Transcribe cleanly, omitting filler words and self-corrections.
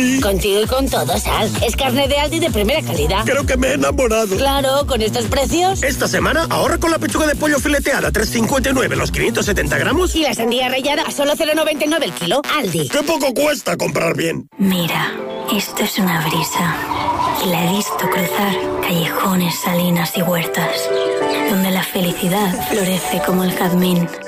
Contigo y con todo, Sal. Es carne de Aldi de primera calidad. Creo que me he enamorado. Claro, con estos precios. Esta semana ahorra con la pechuga de pollo fileteada 3,59 los 570 gramos. Y la sandía rallada a solo 0,99 el kilo. Aldi. ¡Qué poco cuesta comprar bien! Mira, esto es una brisa. Y la he visto cruzar callejones, salinas y huertas, donde la felicidad florece como el jazmín.